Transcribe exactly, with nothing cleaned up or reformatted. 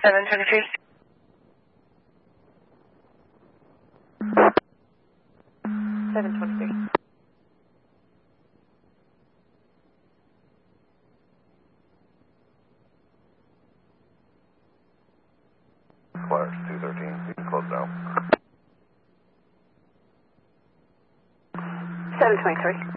seven twenty-three. seven twenty-three. Flash two thirteen, you can close now. seven twenty-three.